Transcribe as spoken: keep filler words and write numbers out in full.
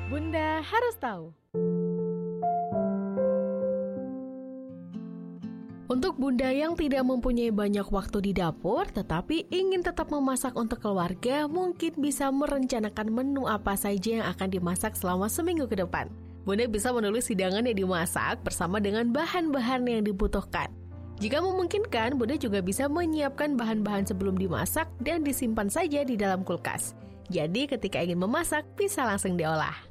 Bunda harus tahu. Untuk bunda yang tidak mempunyai banyak waktu di dapur, tetapi ingin tetap memasak untuk keluarga, mungkin bisa merencanakan menu apa saja yang akan dimasak selama seminggu ke depan. Bunda bisa menulis hidangan yang dimasak bersama dengan bahan-bahan yang dibutuhkan. Jika memungkinkan, bunda juga bisa menyiapkan bahan-bahan sebelum dimasak dan disimpan saja di dalam kulkas. Jadi ketika ingin memasak, bisa langsung diolah.